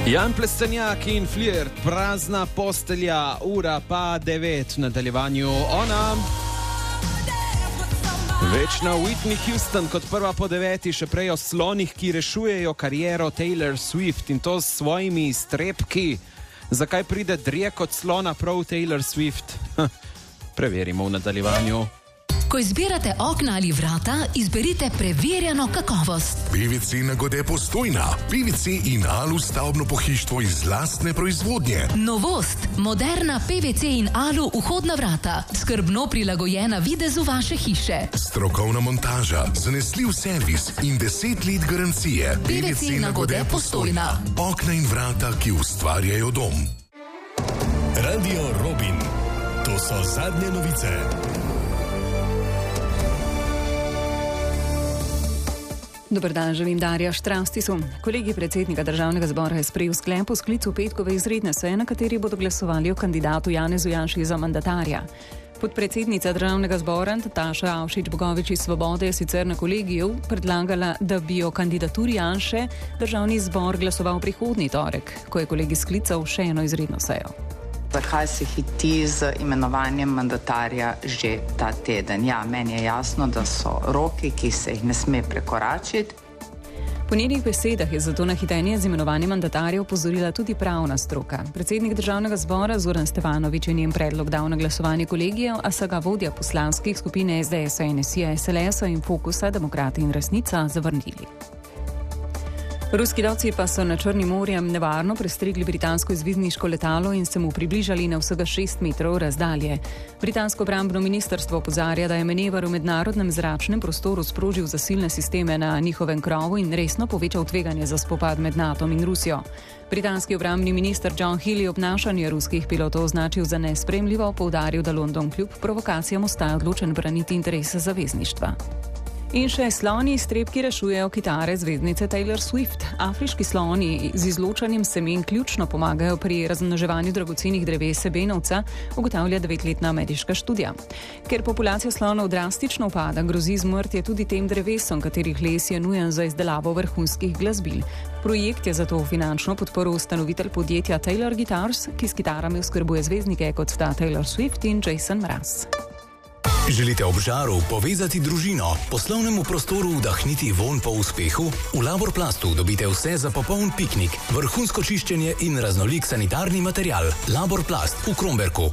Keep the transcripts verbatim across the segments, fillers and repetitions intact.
Jan Plestenjak in Flirt, prazna postelja, ura pa devet v nadaljevanju. Ona, večna Whitney Houston kot prva po deveti, še prej o slonih, ki rešujejo kariero Taylor Swift in to s svojimi iztrebki. Zakaj pride drje kot slona prav Taylor Swift? Preverimo v nadaljevanju. Ko izbirate okna ali vrata, izberite preverjeno kakovost. P V C Nagode Postojna. P V C in alu stavbno pohištvo iz lastne proizvodnje. Novost. Moderna P V C in alu vhodna vrata. Skrbno prilagojena videzu vaše hiše. Strokovna montaža, zanesljiv servis in deset let garancije. P V C Nagode Postojna. Okna in vrata, ki ustvarjajo dom. Radio Robin. To so zadnje novice. Dobar dan, želim Darja Štrastisu. Kolegi predsednika Državnega zbora je sprejel sklep o sklicu petkove izredne seje, na kateri bodo glasovali o kandidatu Janezu Janši za mandatarja. Podpredsednica Državnega zbora Nataša Avšič Bogovič iz Svobode je sicer na kolegiju predlagala, da bi o kandidaturi Janše Državni zbor glasoval prihodnji torek, ko je kolegi sklical še eno izredno sejo. Zakaj se hiti z imenovanjem mandatarja že ta teden? Ja, meni je jasno, da so roki, ki se jih ne sme prekoračiti. Po njenih besedah je zato na hitenje z imenovanjem mandatarja opozorila tudi pravna stroka. Predsednik Državnega zbora Zoran Stevanović je njen predlog dal na glasovanje kolegijev, a so ga vodja poslanskih skupin S D S-a, N S I-ja, S L S-a in Fokusa, Demokrati in Resnica zavrnili. Ruski lovci pa so na Črnim morjem nevarno prestrigli britansko izvidniško letalo in se mu približali na vsega šest metrov razdalje. Britansko obrambno ministrstvo opozarja, da je manever v mednarodnem zračnem prostoru sprožil zasilne sisteme na njihovem krovu in resno povečal tveganje za spopad med Natom in Rusijo. Britanski obrambni minister John Hill je obnašanje ruskih pilotov označil za nesprejemljivo, poudaril, da London kljub provokacijam ostaja odločen braniti interese zavezništva. In še sloni iztrebki rešujejo kitare zvezdnice Taylor Swift. Afriški sloni z izločanjem semen ključno pomagajo pri razmnoževanju dragocenih dreves sebenovca, ugotavlja devetletna ameriška študija. Ker populacija slonov drastično upada, grozi zmrtje tudi tem drevesom, katerih les je nujen za izdelavo vrhunskih glasbil. Projekt je zato finančno podporil ustanovitelj podjetja Taylor Guitars, ki s kitarami oskrbuje zvezdnike kot sta Taylor Swift in Jason Mraz. Želite ob žaru povezati družino, poslovnemu prostoru vdahniti vonj po uspehu? V Laborplastu dobite vse za popoln piknik, vrhunsko čiščenje in raznolik sanitarni material. Laborplast v Kromberku.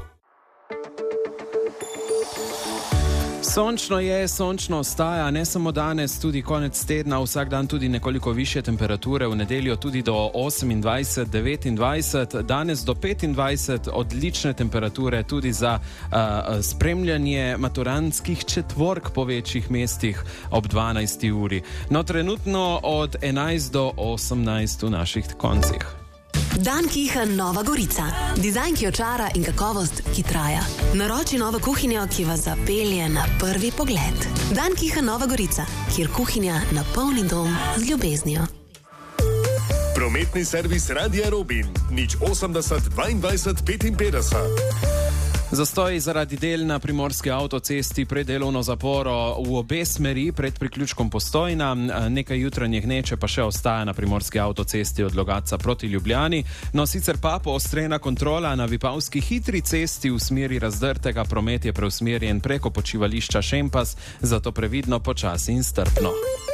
Sončno je, sončno ostaja, ne samo danes, tudi konec tedna, vsak dan tudi nekoliko više temperature, v nedeljo tudi do osemindvajset, devetindvajset, danes do petindvajset, odlične temperature tudi za uh, spremljanje maturantskih četvork po večjih mestih ob dvanajsti uri. No, trenutno od enajst do osemnajst v naših koncih. Dan Kiha Nova Gorica. Dizajn, ki očara in kakovost, ki traja. Naroči novo kuhinjo, ki vas zapelje na prvi pogled. Dan Kiha Nova Gorica, kjer kuhinja napolni dom z ljubeznijo. Prometni servis Radia Robin. nič osemdeset, dvaindvajset, petinpetdeset. Zastoj zaradi del na primorski avtocesti pred delovno zaporo v obe smeri pred priključkom Postojna. Nekaj jutranje gneče pa še ostaja na primorski avtocesti od Logatca proti Ljubljani. No, sicer pa poostrena kontrola na Vipavski hitri cesti v smeri razdrtega, promet je preusmerjen preko počivališča Šempas, zato previdno, počasi in strpno.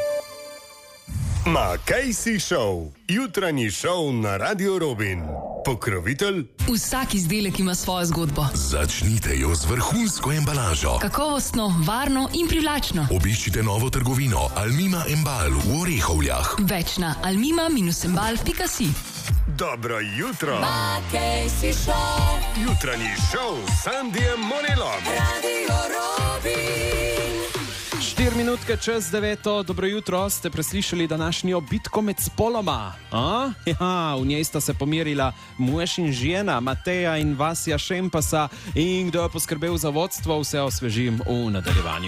Makejsi Show. Jutranji šov na Radio Robin. Pokrovitelj? Vsak izdelek ima svojo zgodbo. Začnite jo z vrhunsko embalažo. Kakovostno, varno in privlačno. Obiščite novo trgovino Almima Embal v Orehovljah. Več na almima dash embal pika si. Dobro jutro. Makejsi Show. Jutranji šov s Sandijem Monelom. Radio Robin. Štiri minutke čez deveto, dobro jutro, ste preslišali današnjo bitko med spoloma. A? Ja, v njej sta se pomirila mož in žena, Mateja in Vasja Šempasa, in kdo je poskrbel za vodstvo, vse osvežim v nadaljevanju.